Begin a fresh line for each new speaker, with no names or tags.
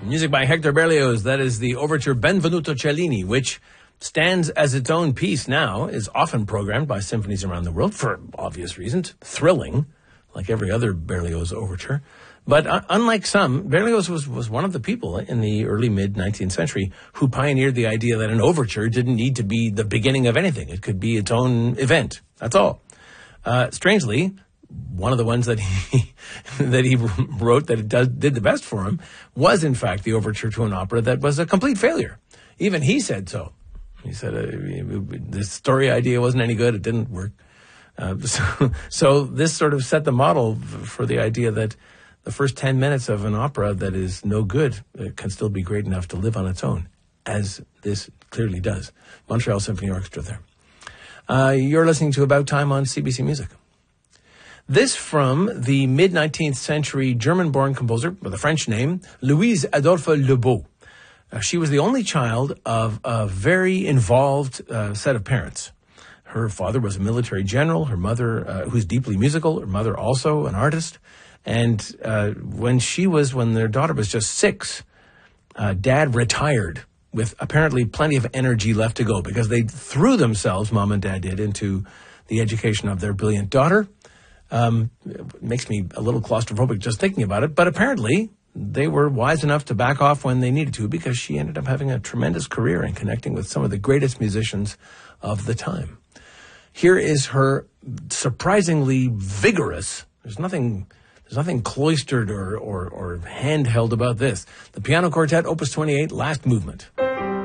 Music by Hector Berlioz. That is the overture Benvenuto Cellini, which stands as its own piece now, is often programmed by symphonies around the world for obvious reasons. Thrilling, like every other Berlioz overture. But unlike some, Berlioz was one of the people in the early mid-19th century who pioneered the idea that an overture didn't need to be the beginning of anything. It could be its own event. That's all. Strangely, one of the ones that he wrote that did the best for him was, in fact, the overture to an opera that was a complete failure. Even he said so. He said the story idea wasn't any good. It didn't work. So this sort of set the model for the idea that the first 10 minutes of an opera that is no good can still be great enough to live on its own, as this clearly does. Montreal Symphony Orchestra there. You're listening to About Time on CBC Music. This from the mid-19th century German-born composer with a French name, Louise Adolphe Lebeau. She was the only child of a very involved set of parents. Her father was a military general, her mother, who's deeply musical, her mother also an artist. And when their daughter was just 6, Dad retired with apparently plenty of energy left to go because they threw themselves, Mom and Dad did, into the education of their brilliant daughter. It makes me a little claustrophobic just thinking about it, but apparently they were wise enough to back off when they needed to because she ended up having a tremendous career and connecting with some of the greatest musicians of the time. Here is her surprisingly vigorous, there's nothing cloistered or handheld about this. The Piano Quartet, Opus 28, last movement.